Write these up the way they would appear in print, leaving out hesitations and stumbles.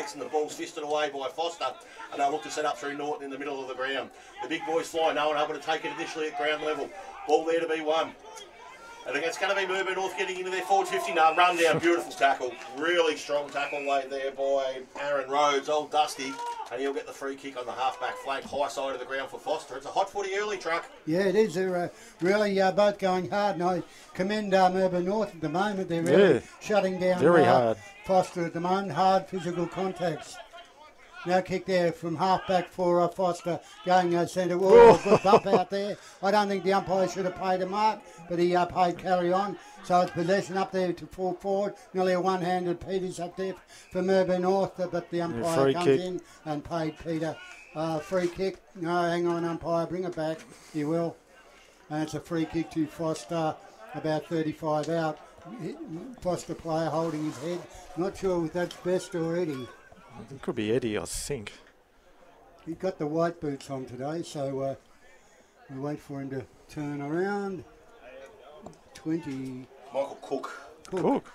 takes and the ball's fisted away by Foster, and they'll look to set up through Norton in the middle of the ground. The big boys fly, no one able to take it initially at ground level. Ball there to be won. I think it's going to be Merber North getting into their forward 50 now. Run down, beautiful tackle. Really strong tackle laid there by Aaron Rhodes, old Dusty. And he'll get the free kick on the half-back flank, high side of the ground for Foster. It's a hot footy early, Truck. Yeah, it is. They're really both going hard. And I commend Merber North at the moment. They're really shutting down very hard. Foster at the moment. Hard physical contacts. Now kick there from half-back for Foster going centre. Oh, good bump out there. I don't think the umpire should have paid a mark, but he paid carry on. So it's possession up there to full forward. Nearly a one-handed Peters up there for Merber North, but the umpire comes in and paid Peter free kick. No, hang on, umpire, bring it back. He will. And it's a free kick to Foster, about 35 out. Foster player holding his head. Not sure if that's Best or Eddie. It could be Eddie, I think. He's got the white boots on today, so we wait for him to turn around. 20. Michael Cook.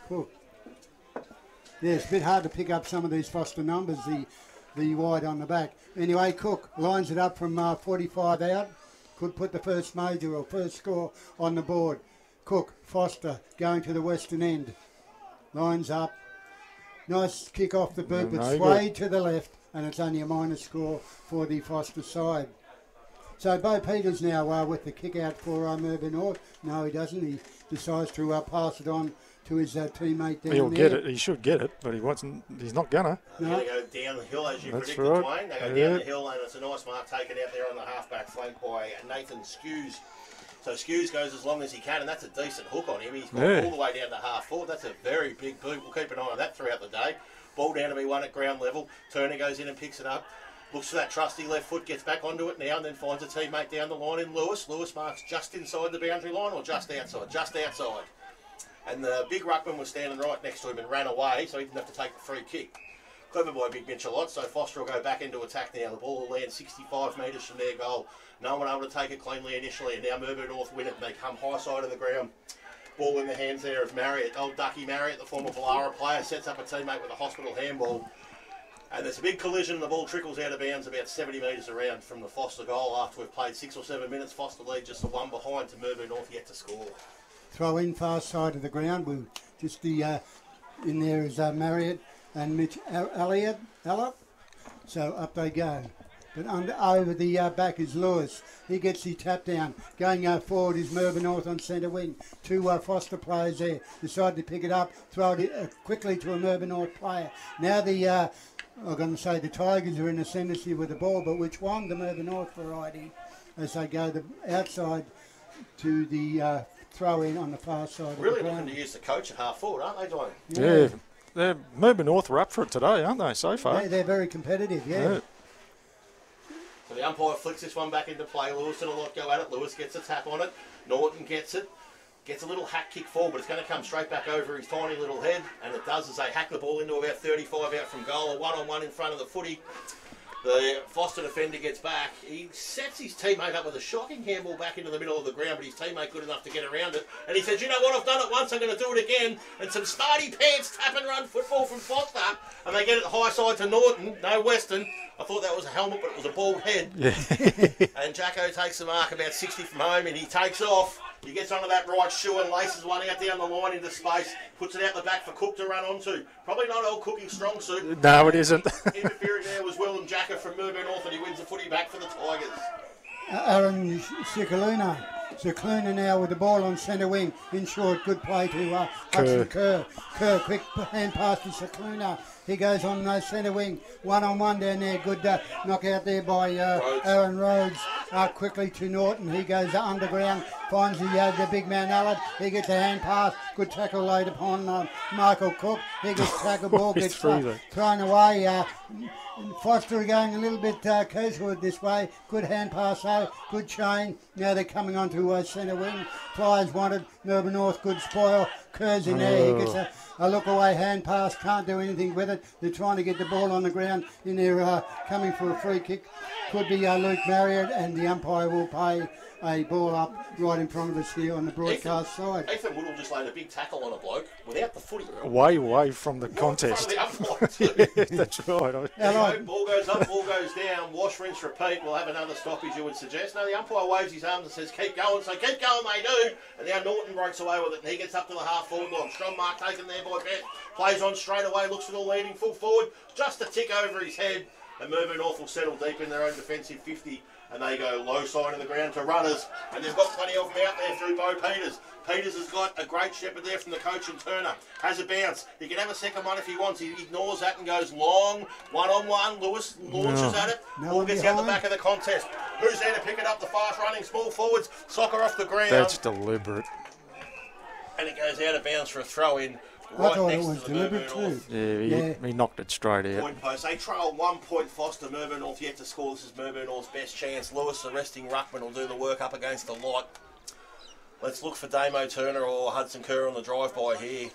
Yeah, it's a bit hard to pick up some of these Foster numbers, the white on the back. Anyway, Cook lines it up from 45 out. Could put the first major or first score on the board. Cook, Foster, going to the western end. Lines up. Nice kick off the boot, but swayed to the left, and it's only a minor score for the Foster side. So Bo Peters now with the kick out for Merber North. No, he doesn't. He decides to pass it on to his teammate down there. He'll get it. He should get it, but he wasn't. He's not gonna. No. They go down the hill as you predicted, right. Dwayne. They go down the hill, and it's a nice mark taken out there on the half-back flank by Nathan Skews. So Skews goes as long as he can, and that's a decent hook on him. He's gone all the way down to half forward. That's a very big boot. We'll keep an eye on that throughout the day. Ball down to be won at ground level. Turner goes in and picks it up. Looks for that trusty left foot, gets back onto it now, and then finds a teammate down the line in Lewis. Lewis marks just inside the boundary line or just outside? Just outside. And the big ruckman was standing right next to him and ran away, so he didn't have to take the free kick. Clever by Big Mitchell, so Foster will go back into attack now. The ball will land 65 metres from their goal. No one able to take it cleanly initially, and now Merber North win it, and they come high side of the ground. Ball in the hands there of Marriott. Old Ducky Marriott, the former Ballara player, sets up a teammate with a hospital handball. And there's a big collision, and the ball trickles out of bounds about 70 metres around from the Foster goal after we've played 6 or 7 minutes. Foster lead just the one behind to Merber North yet to score. Throw in far side of the ground. We'll just in there is Marriott and Mitch Elliott. So up they go. But over the back is Lewis. He gets the tap down. Going forward is Merber North on centre wing. 2 Foster players there. Decide to pick it up. Throw it quickly to a Merber North player. Now I'm going to say the Tigers are in ascendancy with the ball, but which one? The Merber North variety. As they go the outside to the throw in on the far side. Really of the looking to use the coach at half forward, aren't they, Dwayne? Yeah. They're Merber North are up for it today, aren't they, so far? They're very competitive, yeah. So the umpire flicks this one back into play. Lewis and a lot go at it. Lewis gets a tap on it. Norton gets it. Gets a little hack kick forward, but it's going to come straight back over his tiny little head. And it does as they hack the ball into about 35 out from goal. A one-on-one in front of the footy. The Foster defender gets back. He sets his teammate up with a shocking handball back into the middle of the ground, but his teammate good enough to get around it. And he says, you know what, I've done it once, I'm going to do it again. And some smarty pants tap and run football from Foster. And they get it high side to Norton, no Western. I thought that was a helmet, but it was a bald head. Yeah. And Jacko takes the mark about 60 from home, and he takes off. He gets onto that right shoe and laces one out down the line into space, puts it out the back for Cook to run onto. Probably not old Cookie's strong suit. No, it isn't. Interfering there was Willem Jacko from Merber North, and he wins the footy back for the Tigers. Aaron Cicluna now with the ball on centre wing. In short, good play to Hudson Kerr. Kerr, quick hand pass to Cicluna. He goes on centre wing. One-on-one down there. Good knockout there by Aaron Rhodes. Quickly to Norton. He goes underground. Finds the big man Allard. He gets a hand pass. Good tackle laid upon Michael Cook. He gets tackled. Ball gets thrown away. Foster going a little bit casual this way. Good hand pass though. Good chain. Now they're coming onto centre wing. Flyers wanted. Merber North, good spoil. Kerr's in there. He gets a look away hand pass. Can't do anything with it. They're trying to get the ball on the ground. In there coming for a free kick. Could be Luke Marriott, and the umpire will pay a ball up right in front of us here on the broadcast side. Ethan Woodall just laid a big tackle on a bloke without the footy. Way from the contest. That's right. Ball goes up, ball goes down, wash, rinse, repeat. We'll have another stoppage, you would suggest. No, the umpire waves his arms and says, keep going. So keep going, they do. And now Norton breaks away with it, and he gets up to the half-forward line. Strong mark taken there by Beth. Plays on straight away, looks for the leading full forward. Just a tick over his head. And Mervyn North will settle deep in their own defensive 50. And they go low side of the ground to runners. And they've got plenty of them out there through Bo Peters. Peters has got a great shepherd there from the coach and Turner. Has a bounce. He can have a second one if he wants. He ignores that and goes long. One-on-one. Lewis launches at it. Ball gets out the back of the contest. Who's there to pick it up? The fast-running small forwards. Soccer off the ground. That's deliberate. And it goes out of bounds for a throw-in. I Right thought next it was to the Mervyn deliberate too. North. Yeah, he knocked it straight out. Point post. They trail 1 point. Foster, Mervyn North yet to score. This is Mervyn North's best chance. Lewis, the resting ruckman, will do the work up against the light. Let's look for Damo Turner or Hudson Kerr on the drive-by here.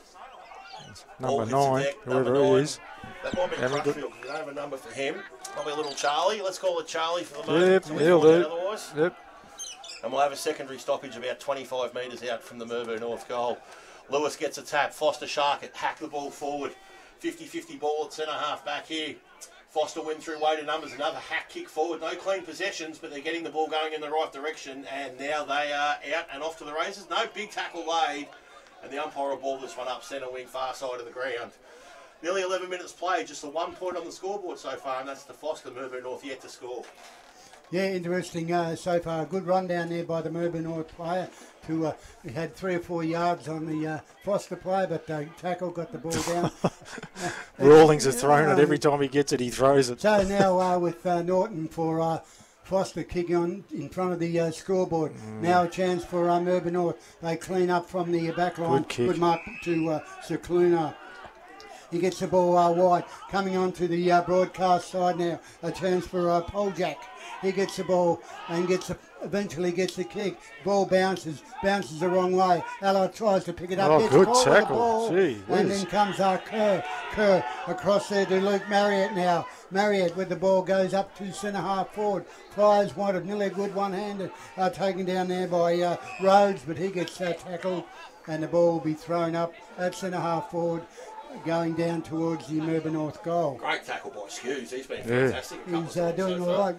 Number 9, whoever he is. That might be Crutchfield because we don't have a number for him. Might be a little Charlie. Let's call it Charlie for the moment. Yep, he'll do. Otherwise. Yep. And we'll have a secondary stoppage about 25 metres out from the Mervyn North goal. Lewis gets a tap. Foster shark it. Hack the ball forward. 50-50 ball at centre-half back here. Foster win through weighted numbers. Another hack kick forward. No clean possessions, but they're getting the ball going in the right direction. And now they are out and off to the races. No big tackle laid. And the umpire will ball this one up centre wing, far side of the ground. Nearly 11 minutes played. Just the 1 point on the scoreboard so far, and that's the Foster. Mervyn North yet to score. Yeah, interesting so far. A good run down there by the Mervyn North player. He had 3 or 4 yards on the Foster player, but tackle got the ball down. Rawlings has thrown it. Every time he gets it, he throws it. So now with Norton for Foster kicking on in front of the scoreboard. Now a chance for Mervyn North. They clean up from the back line. Good kick. Good mark to Cicluna. He gets the ball wide. Coming on to the broadcast side now. A chance for Poljak. He gets the ball and eventually gets the kick. Ball bounces the wrong way. Allard tries to pick it up. Oh, good tackle. Gee and whiz. then comes Kerr across there to Luke Marriott now. Marriott with the ball goes up to centre half forward. Flyers wanted nearly a good one-handed. Taken down there by Rhodes, but he gets tackled and the ball will be thrown up at centre half forward, going down towards the Mervyn North goal. Great tackle by Skews. He's been fantastic. He's doing all right.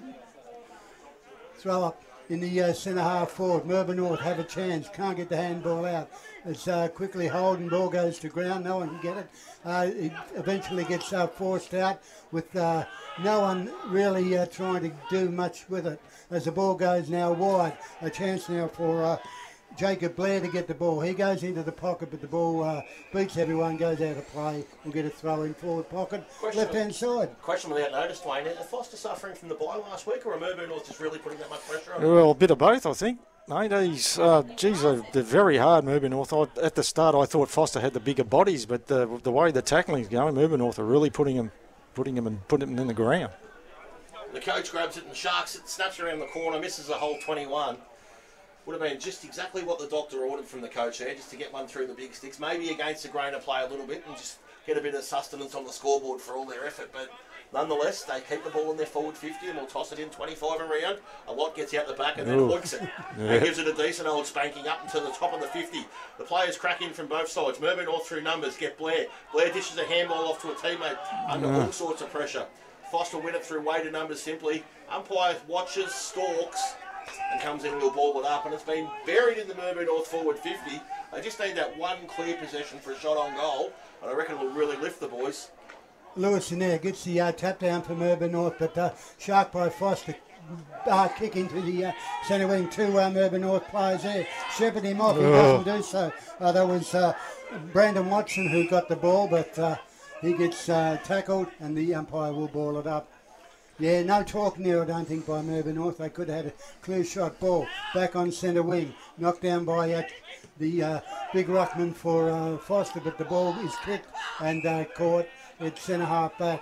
Throw up in the centre half forward. Mervyn North have a chance. Can't get the handball out. It's quickly Holden. Ball goes to ground. No one can get it. It eventually gets forced out with no one really trying to do much with it. As the ball goes now wide. A chance now for Jacob Blair to get the ball. He goes into the pocket, but the ball beats everyone, goes out of play. We'll get a throw in forward pocket, left-hand side. Question without notice, Dwayne. Are Foster suffering from the bye last week, or are Mervyn North just really putting that much pressure on him? Well, a bit of both, I think. Mate, they're very hard, Mervyn North. At the start, I thought Foster had the bigger bodies, but the way the tackling's going, Mervyn North are really putting him in the ground. The coach grabs it and sharks it, snaps around the corner, misses a whole 21. Would have been just exactly what the doctor ordered from the coach there, just to get one through the big sticks. Maybe against the grain of play a little bit and just get a bit of sustenance on the scoreboard for all their effort. But nonetheless, they keep the ball in their forward 50 and will toss it in 25 around. A lot gets out the back and then hoiks it. And gives it a decent old spanking up until the top of the 50. The players crack in from both sides. Mervyn North through numbers get Blair. Blair dishes a handball off to a teammate under all sorts of pressure. Foster win it through weighted numbers simply. Umpire watches, stalks, and comes in and will ball it up, and it's been buried in the Mervyn North forward 50. They just need that one clear possession for a shot on goal, and I reckon it will really lift the boys. Lewis in there gets the tap down for Mervyn North, but shark by Foster kick into the centre wing. 2 Mervyn North players there. Shepherd him off, he doesn't do so. That was Brandon Watson who got the ball, but he gets tackled, and the umpire will ball it up. Yeah, no talking there, I don't think, by Mervyn North. They could have had a clear shot ball back on centre wing. Knocked down by the big ruckman for Foster, but the ball is kicked and caught at centre half back.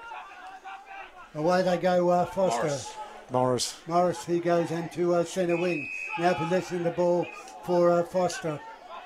Away they go, Foster. Morris. He goes into centre wing. Now possession of the ball for Foster.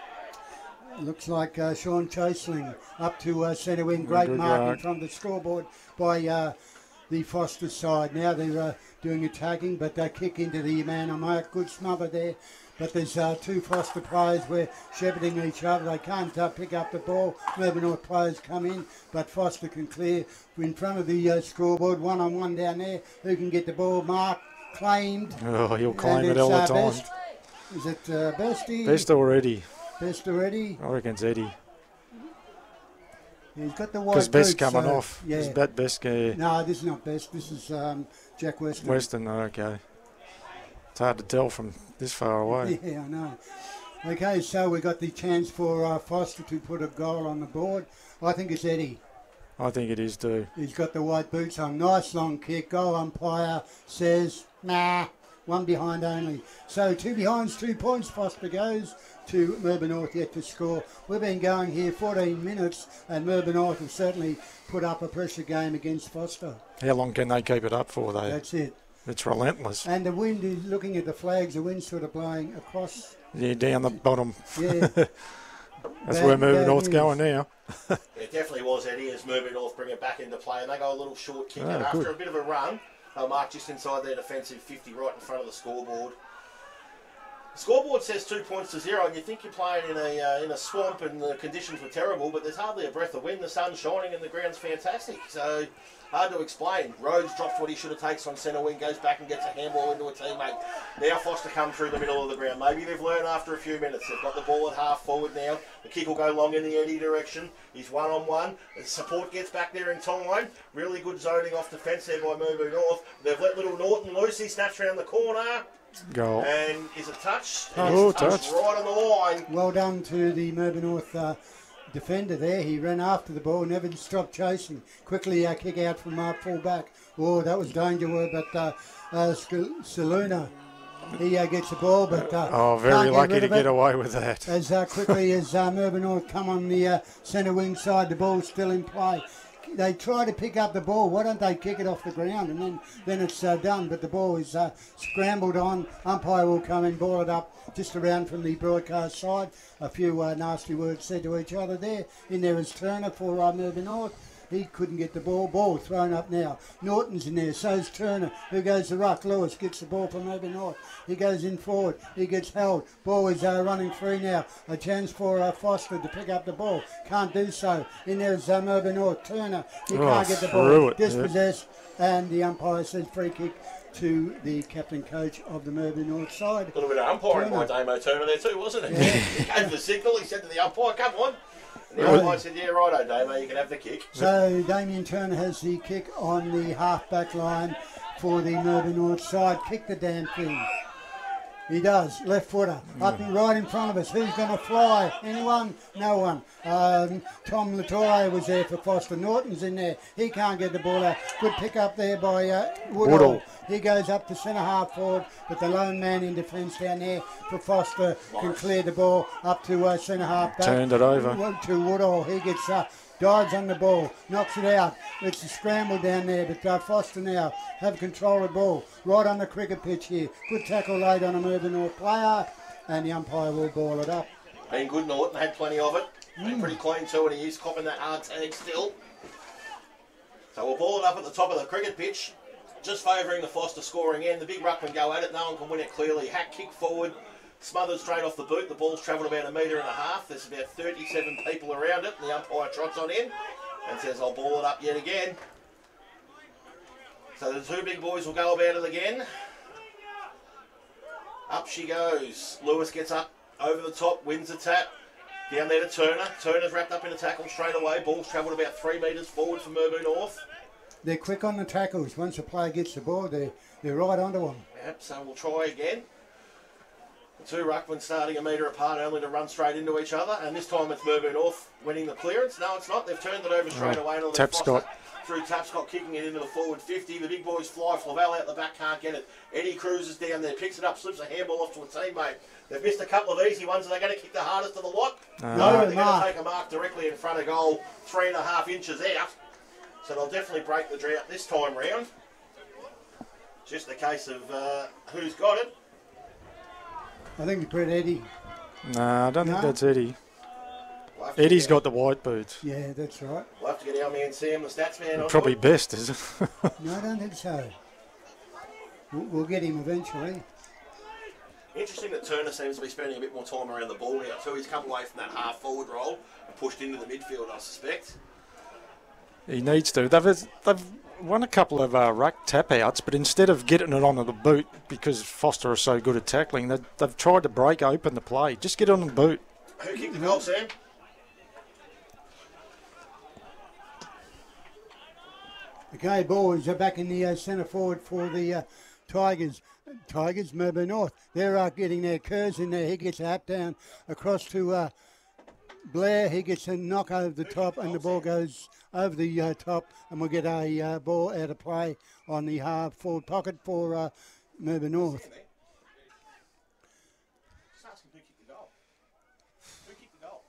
Looks like Sean Chaseling up to centre wing. Great mark in front of the scoreboard by the Foster side. Now they're doing attacking, but they kick into the man on mark. Good smother there. But there's two Foster players where shepherding each other. They can't pick up the ball. Melbourne North players come in, but Foster can clear in front of the scoreboard. 1-on-1 down there. Who can get the ball? Mark claimed. Oh, he'll claim it all the time. Best. Is it Bestie? Best already. Best already? I reckon it's Eddie. He's got the white Because boots. Best coming off. Yeah. Is that Best? No, this is not Best. This is Jack Weston. Weston, okay. It's hard to tell from this far away. Yeah, I know. Okay, so we got the chance for Foster to put a goal on the board. I think it's Eddie. I think it is too. He's got the white boots on. Nice long kick. Goal umpire says, nah, one behind only. So 2 behinds, 2 points. Foster goes to Melbourne North yet to score. We've been going here 14 minutes and Melbourne North have certainly put up a pressure game against Foster. How long can they keep it up for, though? That's it. It's relentless. And the wind is, looking at the flags, the wind's sort of blowing across. Yeah, down the bottom. Yeah. That's where Melbourne North's going now. It definitely was, Eddie, as Melbourne North bring it back into play. And they go a little short kick. Oh, and after good. a bit of a run, they'll mark just inside their defensive 50 right in front of the scoreboard. The scoreboard says 2 points to 0, and you think you're playing in a swamp and the conditions were terrible, but there's hardly a breath of wind. The sun's shining and the ground's fantastic. So hard to explain. Rhodes drops what he should have taken on centre wing, goes back and gets a handball into a teammate. Now Foster come through the middle of the ground. Maybe they've learned after a few minutes. They've got the ball at half forward now. The kick will go long in the Eddie direction. He's 1-on-1. The support gets back there in time. Really good zoning off defence there by Melbourne North. They've let little Norton loose. He snaps around the corner. Goal. And is it touch? Oh, It's touch. right on the line. Well done to the Melbourne North defender there. He ran after the ball, never stopped chasing. Quickly kick out from full back. Oh, that was danger, but Saluna, he gets the ball, but Very can't lucky rid to of get it. away with that. As quickly as Melbourne North come on the centre wing side, the ball's still in play. They try to pick up the ball. Why don't they kick it off the ground and then it's done? But the ball is scrambled on. Umpire will come and ball it up just around from the broadcast side. A few nasty words said to each other there. In there is Turner for Melbourne North. He couldn't get the ball. Ball thrown up now. Norton's in there. So's Turner. Who goes to ruck? Lewis gets the ball from Melbourne North. He goes in forward. He gets held. Ball is running free now. A chance for Foster to pick up the ball. Can't do so. In there is Melbourne North. Turner. He can't get the threw ball. it, Dispossessed. And the umpire says free kick to the captain coach of the Melbourne North side. A little bit of umpiring by Turner. Damo Turner there too, wasn't it? Yeah. He gave the signal. He said to the umpire, come on. And the umpire said, yeah, righto, Damo, you can have the kick. So Damien Turner has the kick on the half-back line for the Melbourne North side. Kick the damn thing. He does. Left footer. Up and right in front of us. Who's going to fly? Anyone? No one. Tom Latour was there for Foster. Norton's in there. He can't get the ball out. Good pick up there by Woodall. He goes up to centre half forward, but the lone man in defence down there for Foster can clear the ball up to centre half back. Turned it over. To Woodall. He gets dives on the ball, knocks it out. It's a scramble down there, but Foster now have control of the ball. Right on the cricket pitch here. Good tackle laid on a Melbourne North player, and the umpire will ball it up. Been good, Norton, had plenty of it. Been pretty clean too, and he is copping that hard tag still. So we'll ball it up at the top of the cricket pitch, just favouring the Foster scoring end. The big ruckman go at it, no one can win it clearly. Hack kick forward, smothered straight off the boot. The ball's travelled about 1.5 metres. There's about 37 people around it, and the umpire trots on in and says, I'll ball it up yet again. So the two big boys will go about it again. Up she goes. Lewis gets up over the top, wins the tap. Down there to Turner. Turner's wrapped up in a tackle straight away. Ball's travelled about 3 metres forward for Melbourne North. They're quick on the tackles. Once a player gets the ball, they're right onto them. Yep, so we'll try again. The two ruckmen starting 1 metre apart, only to run straight into each other. And this time it's Melbourne North winning the clearance. No, it's not. They've turned it over straight away. And Tapscott. Through Tapscott, kicking it into the forward 50. The big boys fly. Flavel out the back, can't get it. Eddie cruises down there, picks it up, slips a handball off to a teammate. They've missed a couple of easy ones. Are they going to kick the hardest of the lot? No, they're going to take a mark directly in front of goal, 3.5 inches out. So they'll definitely break the drought this time round. Just a case of who's got it. I think we put Eddie. Nah, I don't think that's Eddie. have to Eddie's get got the white boots. Yeah, that's right. We'll have to get our man Sam, the stats man. on Probably board. best, is it? No, I don't think so. We'll get him eventually. Interesting that Turner seems to be spending a bit more time around the ball now too. He's come away from that half forward role and pushed into the midfield, I suspect. He needs to. They've won a couple of ruck tap outs, but instead of getting it onto the boot, because Foster are so good at tackling, they've tried to break open the play. Just get on the boot. Who kicked the goal, Sam? Okay, boys are back in the centre forward for the Tigers. Tigers, Melbourne North. They're getting their curves in there. He gets a hat down across to Blair. He gets a knock over the top, and the ball goes over the top, and we'll get a ball out of play on the half forward pocket for Melbourne North. Just ask him who kicked the goal. Who kicked the goal?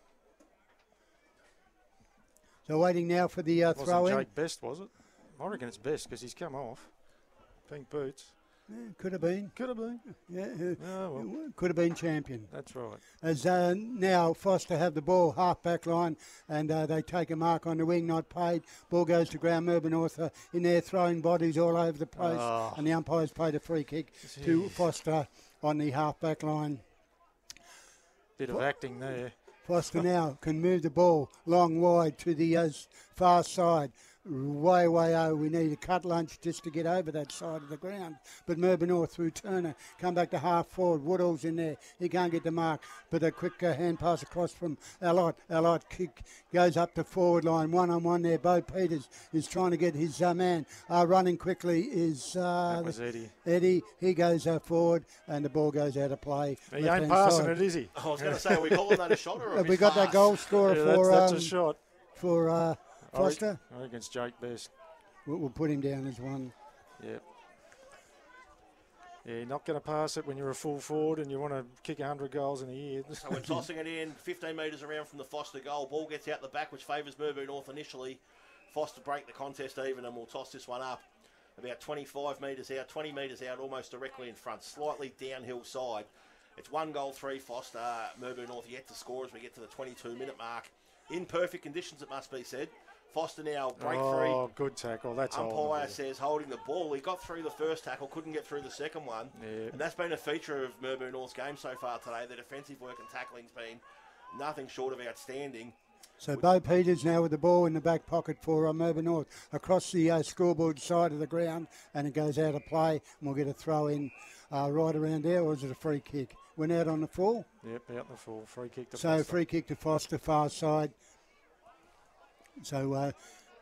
So waiting now for the throw Wasn't in. Jake Best, was it? I reckon it's Best because he's come off. Pink boots. Yeah, could have been. Could have been. Yeah, Oh, well, could have been champion. that's right. As now Foster have the ball, half back line, and they take a mark on the wing, not paid. Ball goes to ground. Melbourne North in there throwing bodies all over the place, Oh. and the umpires played a free kick to Foster on the half back line. Bit of acting there. Foster now can move the ball long wide to the far side. Way over. We need a cut lunch just to get over that side of the ground. But Melbourne North through Turner come back to half forward. Woodall's in there. He can't get the mark. But a quick hand pass across from Allott. Allott kick goes up the forward line. 1-on-1 there. Bo Peters is trying to get his man. Running quickly is That was Eddie. Eddie. He goes forward and the ball goes out of play. He Left-hand ain't passing side. it, is he? I was going to say, are we calling that a shot or a Have we got that mispass? goal scorer Yeah, for that's a shot. Foster? I reckon it's Jake Best. We'll put him down as one. Yep. Yeah, you're not going to pass it when you're a full forward and you want to kick 100 goals in a year. So we're tossing it in 15 metres around from the Foster goal. Ball gets out the back, which favours Melbourne North initially. Foster break the contest even, and we'll toss this one up about 25 metres out, 20 metres out, almost directly in front, slightly downhill side. It's 1 goal, 3 Foster. Melbourne North yet to score as we get to the 22-minute mark. In perfect conditions, it must be said. Foster now break free. Oh, good tackle. That's all. Umpire says holding the ball. He got through the first tackle, couldn't get through the second one. Yeah. And that's been a feature of Melbourne North's game so far today. The defensive work and tackling's been nothing short of outstanding. So Bo Peters now with the ball in the back pocket for Melbourne North across the scoreboard side of the ground, and it goes out of play, and we'll get a throw in right around there, or is it a free kick? Went out on the full. Yep, out the full. Free kick to So Foster. free kick to Foster, far side. So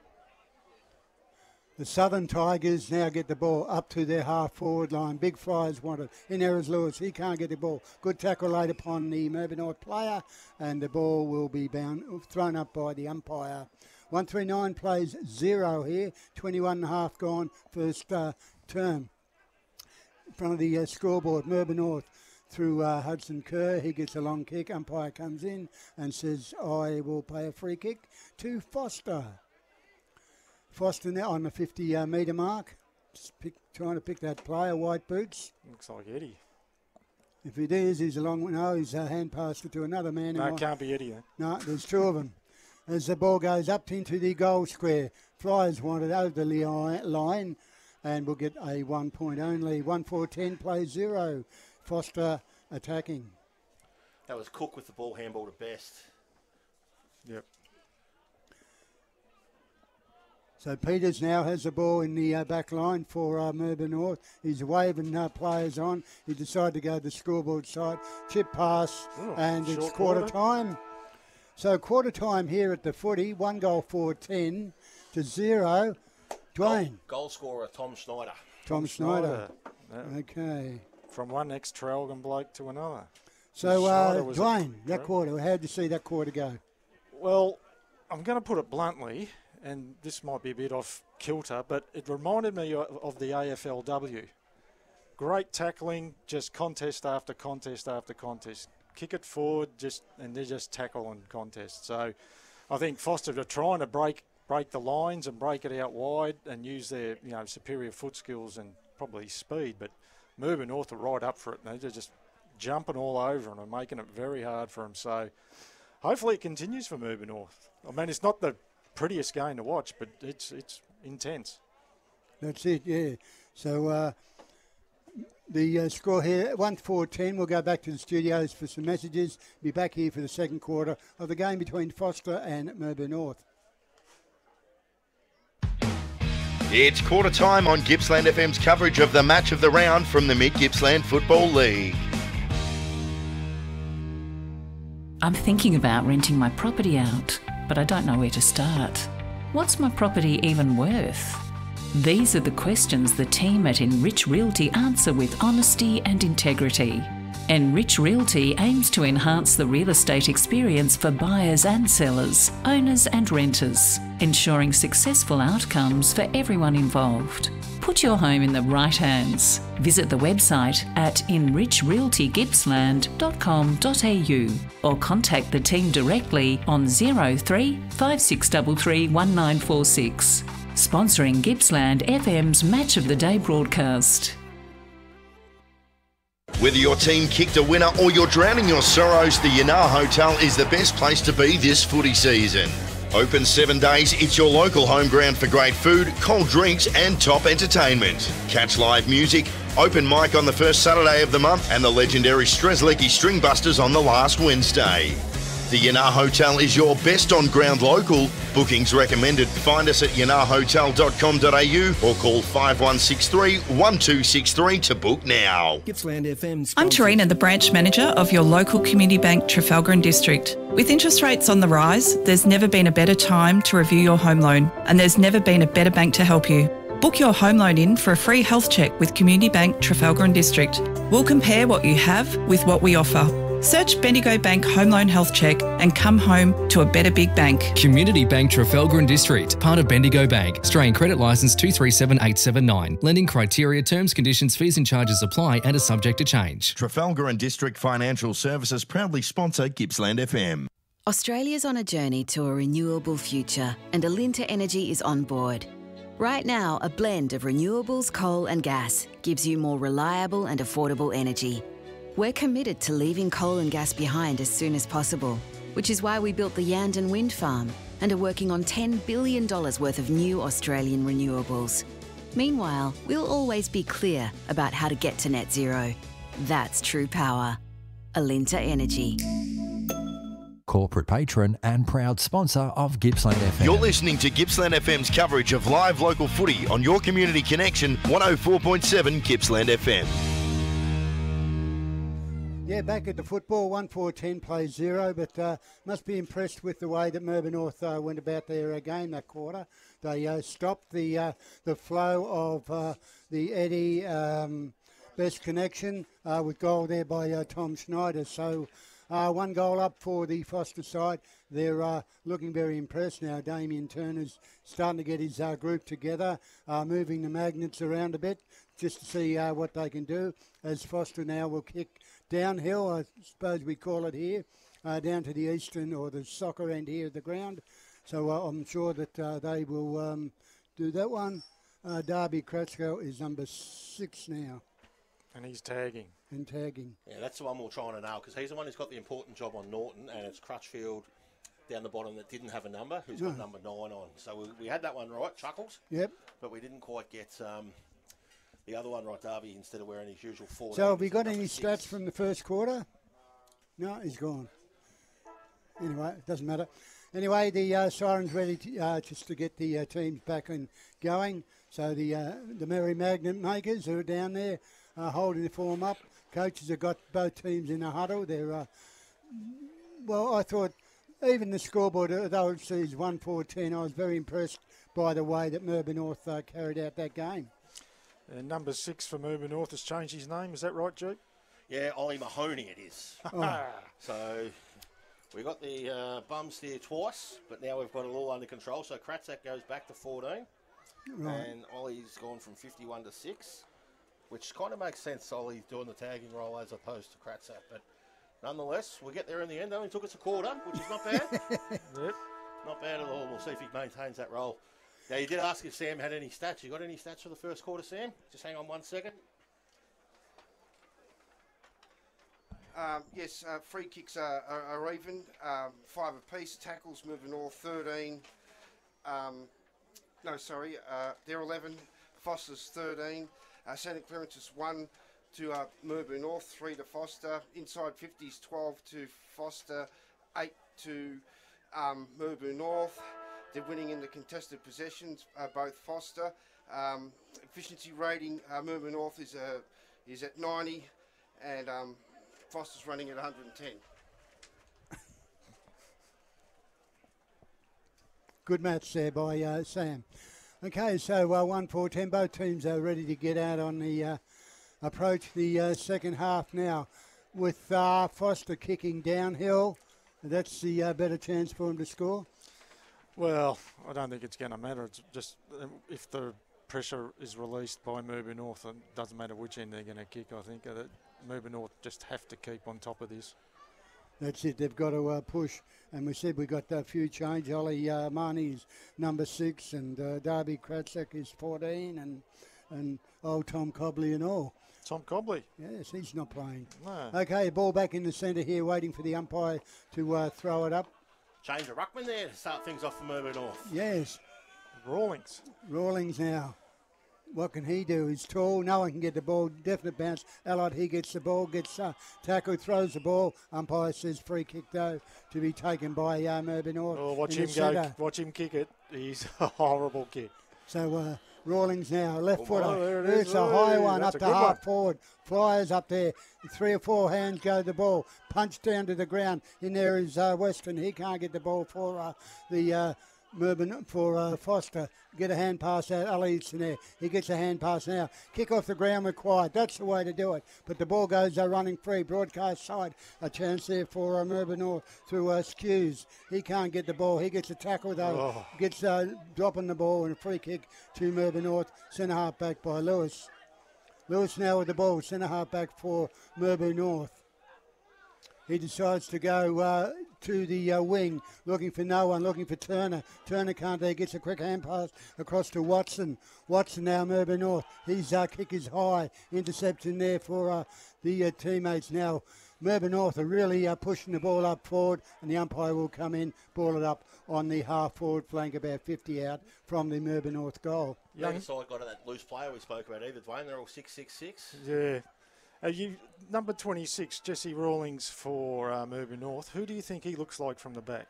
the Southern Tigers now get the ball up to their half-forward line. Big flyers wanted. In there is Lewis. He can't get the ball. Good tackle laid upon the Melbourne North player, and the ball will be thrown up by the umpire. 139 plays 0 here. 21 and a half gone first term. In front of the scoreboard, Melbourne North through Hudson Kerr. He gets a long kick. Umpire comes in and says, I will pay a free kick to Foster. Foster now on the 50-metre mark. Just trying to pick that player, white boots. Looks like Eddie. If it is, he's a long one. No, he's hand passed it to another man. No, it can't be Eddie then. No, there's 2 of them. As the ball goes up into the goal square, Flyers wanted over the line, and we'll get a 1 point only. 1-4-10 plays 0. Foster attacking. That was Cook with the ball handball to Best. Yep. So Peters now has the ball in the back line for Melbourne North. He's waving players on. He decided to go to the scoreboard side. Chip pass, and it's short quarter quarter. time. So quarter time here at the footy. 1 goal for 10 to 0. Dwayne. Goal scorer Tom Schneider. Tom Schneider. Yeah. Okay. From one ex-Traralgon bloke to another. So Schneider was Dwayne, that Right. quarter. How'd you see that quarter go? Well, I'm going to put it bluntly, and this might be a bit off kilter, but it reminded me of the AFLW. Great tackling, just contest after contest after contest. Kick it forward, and they just tackle and contest. So I think Foster are trying to break the lines and break it out wide and use their superior foot skills and probably speed. But Melbourne North are right up for it. They're just jumping all over them and making it very hard for them. So hopefully it continues for Murba North. I mean, it's not the prettiest game to watch, but it's intense. That's it, yeah. So the score here, 1-4-10. We'll go back to the studios for some messages. Be back here for the second quarter of the game between Foster and Murba North. It's quarter time on Gippsland FM's coverage of the match of the round from the Mid-Gippsland Football League. I'm thinking about renting my property out, but I don't know where to start. What's my property even worth? These are the questions the team at Enrich Realty answer with honesty and integrity. Enrich Realty aims to enhance the real estate experience for buyers and sellers, owners and renters, ensuring successful outcomes for everyone involved. Put your home in the right hands. Visit the website at enrichrealtygippsland.com.au or contact the team directly on 03 5633 1946. Sponsoring Gippsland FM's Match of the Day broadcast. Whether your team kicked a winner or you're drowning your sorrows, the Yanar Hotel is the best place to be this footy season. Open 7 days, it's your local home ground for great food, cold drinks and top entertainment. Catch live music, open mic on the first Saturday of the month and the legendary Strzelecki String Busters on the last Wednesday. The Yanar Hotel is your best on-ground local. Bookings recommended. Find us at yanarhotel.com.au or call 5163 1263 to book now. Gippsland FM. I'm Tarina, the branch manager of your local community bank, Trafalgar and District. With interest rates on the rise, there's never been a better time to review your home loan, and there's never been a better bank to help you. Book your home loan in for a free health check with Community Bank, Trafalgar and District. We'll compare what you have with what we offer. Search Bendigo Bank Home Loan Health Check and come home to a better big bank. Community Bank Trafalgar and District, part of Bendigo Bank. Australian Credit Licence 237879. Lending criteria, terms, conditions, fees and charges apply and are subject to change. Trafalgar and District Financial Services proudly sponsor Gippsland FM. Australia's on a journey to a renewable future and Alinta Energy is on board. Right now, a blend of renewables, coal and gas gives you more reliable and affordable energy. We're committed to leaving coal and gas behind as soon as possible, which is why we built the Yandon Wind Farm and are working on $10 billion worth of new Australian renewables. Meanwhile, we'll always be clear about how to get to net zero. That's true power. Alinta Energy. Corporate patron and proud sponsor of Gippsland FM. You're listening to Gippsland FM's coverage of live local footy on your community connection, 104.7 Gippsland FM. Yeah, back at the football, 1-4-10 plays 0, but must be impressed with the way that Murba North went about their game that quarter. They stopped the flow of the Eddie best connection with goal there by Tom Schneider. So 1 goal up for the Foster side. They're looking very impressed now. Damien Turner's starting to get his group together, moving the magnets around a bit just to see what they can do, as Foster now will kick downhill, I suppose we call it here, down to the eastern or the soccer end here of the ground. So I'm sure that they will do that one. Darby Kratsko is number 6 now. And he's tagging. Yeah, that's the one we're trying to nail, because he's the one who's got the important job on Norton, and it's Crutchfield down the bottom that didn't have a number, who's got number 9 on. So we had that one right, Chuckles. Yep. But we didn't quite get the other one right, Darby, instead of wearing his usual 4. So have we got any stats from the first quarter? No, he's gone. Anyway, it doesn't matter. Anyway, the siren's ready to, just to get the teams back and going. So the Merry Magnet makers are down there holding the form up. Coaches have got both teams in a huddle. They're, well, I thought even the scoreboard, though it says 1-4-10, I was very impressed by the way that Murba North carried out that game. And number 6 for Murba North has changed his name. Is that right, Duke? Yeah, Ollie Mahoney it is. So we got the bum steer twice, but now we've got it all under control. So Kratzak goes back to 14, and Ollie's gone from 51 to 6, which kind of makes sense, Ollie's doing the tagging role as opposed to Kratzak. But nonetheless, we'll get there in the end. Only took us a quarter, which is not bad. Yep. Not bad at all. We'll see if he maintains that role. Now, you did ask if Sam had any stats. You got any stats for the first quarter, Sam? Just hang on 1 second. Yes, free kicks are even, 5 apiece. Tackles moving north 13. They're 11. Foster's 13. Centre clearances 1 to Murbu North, 3 to Foster. Inside 50s 12 to Foster, 8 to Murbu North. They're winning in the contested possessions, both Foster. Efficiency rating, Murbu North is at 90, and Foster's running at 110. Good match there by Sam. Okay, so 1-4-10, both teams are ready to get out on the approach the second half now, with Foster kicking downhill. That's the better chance for him to score. Well, I don't think it's going to matter. It's just if the pressure is released by Murbu North, it doesn't matter which end they're going to kick, I think. Murbu North just have to keep on top of this. That's it. They've got to push. And we said we got a few change. Ollie Marnie is number 6, and Darby Kratzak is 14, and old Tom Cobley and all. Tom Cobley? Yes, he's not playing. No. Okay, ball back in the centre here, waiting for the umpire to throw it up. Change of ruckman there to start things off for Murbu North. Yes. Rawlings now. What can he do? He's tall. No one can get the ball. Definite bounce. Allard, he gets the ball, gets tackled, throws the ball. Umpire says free kick, though, to be taken by Murbu North. Oh, watch him go. Watch him kick it. He's a horrible kick. So Rawlings now, left footer. It It's a high one That's up a to good half one. forward. Flyers up there. 3 or 4 hands go the ball. Punched down to the ground. In there is Weston. He can't get the ball for the Murban for Foster. Get a hand pass out. Ali's in there. He gets a hand pass now. Kick off the ground required. That's the way to do it. But the ball goes running free. Broadcast side. A chance there for Murban North through Skews. He can't get the ball. He gets a tackle though. Oh. Gets dropping the ball and a free kick to Murban North. Centre half back by Lewis. Lewis now with the ball. Centre half back for Murban North. He decides to go to the wing, looking for no one, looking for Turner. Turner can't there, gets a quick hand pass across to Watson. Watson now, Murban North. His kick is high. Interception there for the teammates now. Murban North are really pushing the ball up forward, and the umpire will come in, ball it up on the half-forward flank, about 50 out from the Murban North goal. Neither side got that loose player we spoke about either, Dwayne. They're all 6'6". Yeah. Number 26, Jesse Rawlings for Murban North. Who do you think he looks like from the back?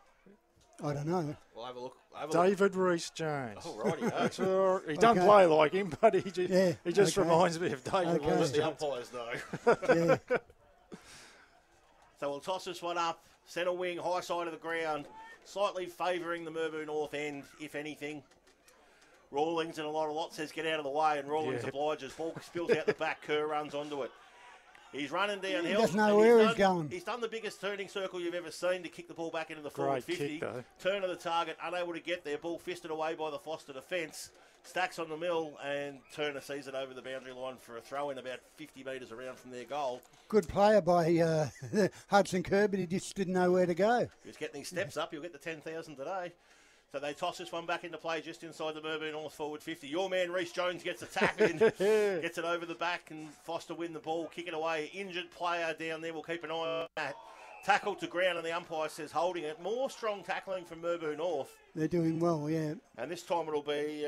I don't know. We'll have a look. David Rees-Jones. Oh, righty. He doesn't play like him, but he just okay. reminds me of David Okay. Let the Rees-Jones. umpires know. Yeah. So we'll toss this one up. Centre wing, high side of the ground. Slightly favouring the Murbu North end, if anything. Rawlings and a lot says get out of the way, and Rawlings obliges. Ball spills out the back. Kerr runs onto it. He's running downhill. He doesn't know where he's going. He's done the biggest turning circle you've ever seen to kick the ball back into the forward Great 50. kick, though. Turn of the target, unable to get there. Ball fisted away by the Foster defence. Stacks on the mill, and Turner sees it over the boundary line for a throw-in about 50 metres around from their goal. Good player by Hudson Kerr, but he just didn't know where to go. He was getting his steps up. He'll get the 10,000 today. So they toss this one back into play just inside the Murbu North forward 50. Your man, Rees-Jones, gets a tap in, gets it over the back, and Foster win the ball, kick it away. Injured player down there. We'll keep an eye on that. Tackle to ground, and the umpire says holding it. More strong tackling from Murbu North. They're doing well, yeah. And this time it'll be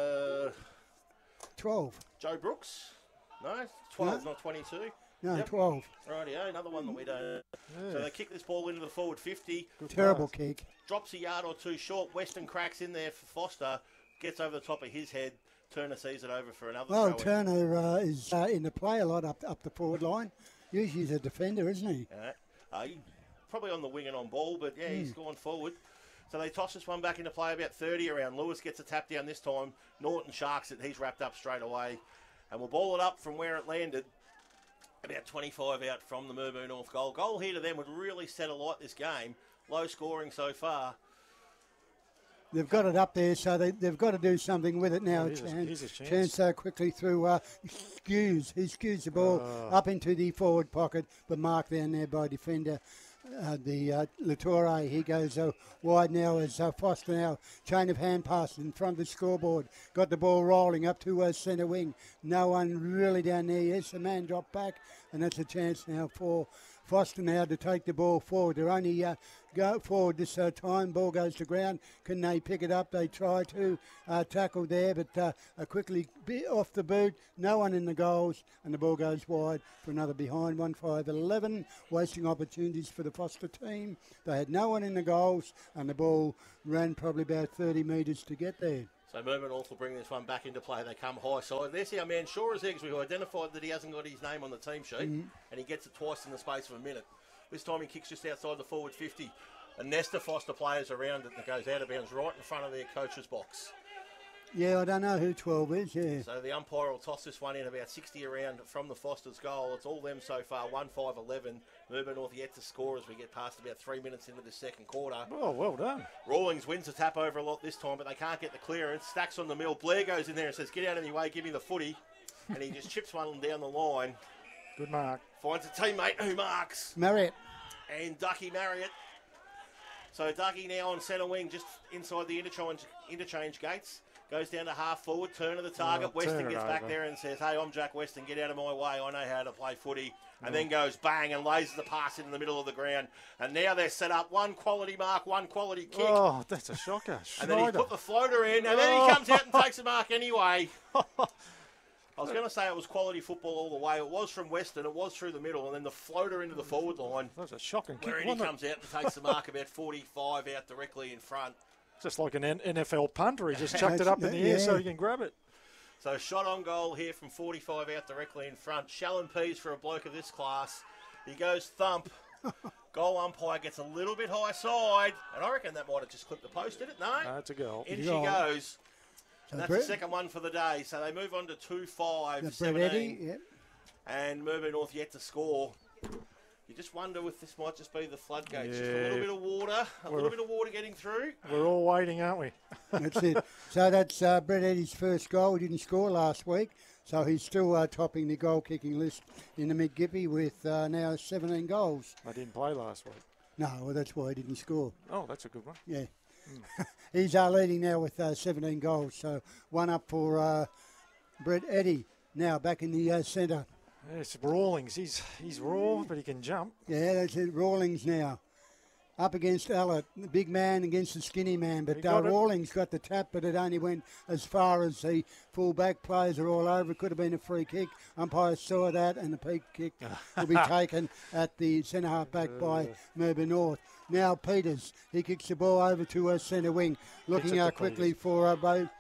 12. Joe Brooks. No, 12, not 22. No, Yep. 12. Rightio, another one that we don't. So they kick this ball into the forward 50. Terrible kick. Drops a yard or two short. Weston cracks in there for Foster. Gets over the top of his head. Turner sees it over for another Well, throw-in. Turner is in the play a lot up the forward line. Usually he's a defender, isn't he? He probably on the wing and on ball, but yeah, he's gone forward. So they toss this one back into play about 30 around. Lewis gets a tap down this time. Norton sharks it. He's wrapped up straight away. And we'll ball it up from where it landed. About 25 out from the Murbu North goal. Goal here to them would really set alight this game. Low scoring so far. They've got it up there, so they've got to do something with it now. Here's a chance. Chance quickly through Skews. He skews the ball up into the forward pocket, but marked down there by defender Latore, he goes wide now as Foster now. Chain of hand passes in front of the scoreboard. Got the ball rolling up to centre wing. No one really down there. Yes, the man dropped back, and that's a chance now for Foster now to take the ball forward. They're only go forward this time. Ball goes to ground. Can they pick it up? They try to tackle there, but quickly off the boot. No one in the goals, and the ball goes wide for another behind 1-5-11. Wasting opportunities for the Foster team. They had no one in the goals, and the ball ran probably about 30 metres to get there. So Mervyn North will bring this one back into play. They come high side. There's our man, Shaw as Eggs. We've identified that he hasn't got his name on the team sheet, and he gets it twice in the space of a minute. This time he kicks just outside the forward 50. A nest of Foster players around it that goes out of bounds right in front of their coach's box. Yeah, I don't know who 12 is, yeah. So the umpire will toss this one in about 60 around from the Foster's goal. It's all them so far, 1-5-11. Mervyn North yet to score as we get past about 3 minutes into the second quarter. Oh, well done. Rawlings wins the tap over a lot this time, but they can't get the clearance. Stacks on the mill. Blair goes in there and says, get out of my way, give me the footy. And he just chips one down the line. Good mark. Finds a teammate who marks. Marriott. And Ducky Marriott. So Ducky now on centre wing, just inside the interchange gates. Goes down to half forward, turn of the target. Weston gets back there and says, hey, I'm Jack Weston, get out of my way. I know how to play footy. And then goes bang and lays the pass in the middle of the ground. And now they're set up. One quality mark, one quality kick. Oh, that's a shocker. And then he put the floater in, and then he comes out and takes the mark anyway. I was going to say it was quality football all the way. It was from Weston, it was through the middle, and then the floater into the forward line. That was a shocking kick. Where he comes out and takes the mark about 45 out directly in front. Just like an NFL punter. He just chucked it up in the air so he can grab it. So shot on goal here from 45 out directly in front. Shallon Pease for a bloke of this class. He goes thump. Goal umpire gets a little bit high side. And I reckon that might have just clipped the post, did it? No? That's a goal. In she goes. And that's the second one for the day. So they move on to 2-5-17. Yep. And Mervyn North yet to score. You just wonder if this might just be the floodgates. Yeah. Just a little bit of water. A little bit of water getting through. We're all waiting, aren't we? That's it. So that's Brett Eddy's first goal. He didn't score last week. So he's still topping the goal-kicking list in the Mid-Gippy with now 17 goals. I didn't play last week. No, well, that's why he didn't score. Oh, that's a good one. Yeah. He's leading now with 17 goals. So one up for Brett Eddy. Now back in the centre. Yes, Rawlings. He's raw, but he can jump. Yeah, that's it. Rawlings now. Up against Allett, the big man against the skinny man. But Rawlings got the tap, but it only went as far as the full-back players are all over. It could have been a free kick. Umpire saw that, and the peak kick will be taken at the centre half back by Mervyn North. Now Peters, he kicks the ball over to centre wing, looking quickly for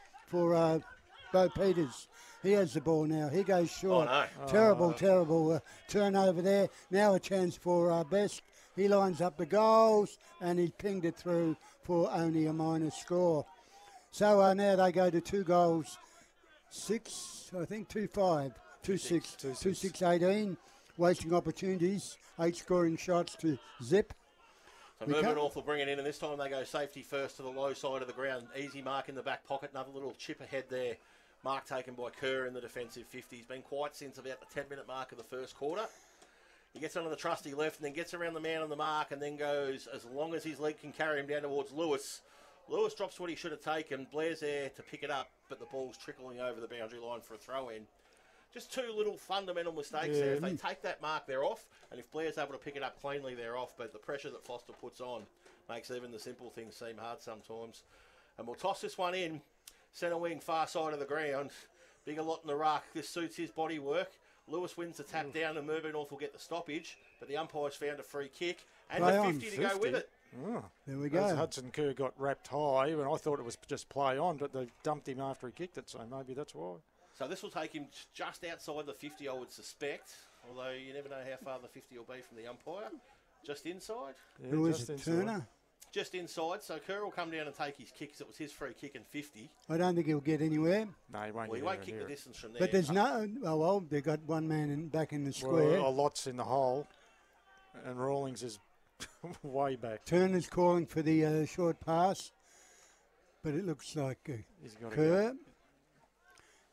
Bo Peters. He has the ball now. He goes short. Oh, no. Terrible turnover there. Now a chance for Best. He lines up the goals, and he's pinged it through for only a minor score. So now they go to 2 goals, 6, I think, 2-5, 2-6, 2-6-18. Wasting opportunities, 8 scoring shots to zip. So Mervyn North will bring it in, and this time they go safety first to the low side of the ground. Easy mark in the back pocket, another little chip ahead there. Mark taken by Kerr in the defensive 50. He's been quiet since about the 10-minute mark of the first quarter. He gets onto the trusty left and then gets around the man on the mark and then goes as long as his leg can carry him down towards Lewis. Lewis drops what he should have taken. Blair's there to pick it up, but the ball's trickling over the boundary line for a throw-in. Just 2 little fundamental mistakes there. If they take that mark, they're off. And if Blair's able to pick it up cleanly, they're off. But the pressure that Foster puts on makes even the simple things seem hard sometimes. And we'll toss this one in. Centre wing, far side of the ground. Big a lot in the ruck. This suits his body work. Lewis wins the tap down and Mervyn North will get the stoppage. But the umpire's found a free kick and the 50 to go with it. Oh, there we go. As Hudson Kerr got wrapped high, and I thought it was just play on, but they dumped him after he kicked it, so maybe that's why. So this will take him just outside the 50, I would suspect. Although you never know how far the 50 will be from the umpire. Just inside. Yeah, who is it, Turner? Just inside, so Kerr will come down and take his kick, 'cause it was his free kick and 50. I don't think he'll get anywhere. No, he won't. Well, he won't kick the distance from there. But there's they've got one man back in the square. Well, a lot's in the hole, and Rawlings is way back. Turner's calling for the short pass, but it looks like Kerr.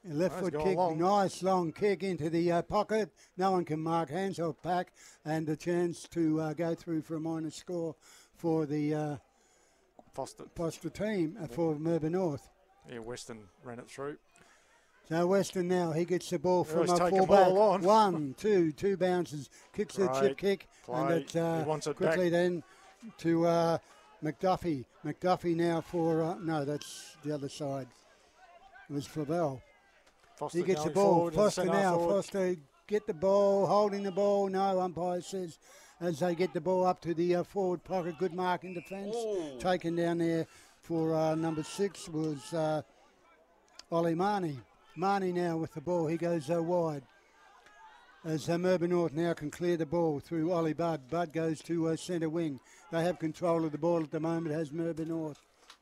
Left foot kick, nice long kick into the pocket. No one can mark hands off back, and a chance to go through for a minor score for the Foster team for Merba North. Yeah, Western ran it through. So Western now, he gets the ball from a fullback. 1, 2, 2 bounces, kicks the chip kick, and it quickly then to McDuffie. McDuffie now for, no, that's the other side. It was Flavel. Foster he gets the ball. Foster now. Foster get the ball, holding the ball. No, umpire says as they get the ball up to the forward pocket. Good mark in defence. Taken down there for number 6 was Ollie Marnie. Marnie now with the ball. He goes wide. As Merba North now can clear the ball through Ollie Budd. Budd goes to centre wing. They have control of the ball at the moment, has Merba North.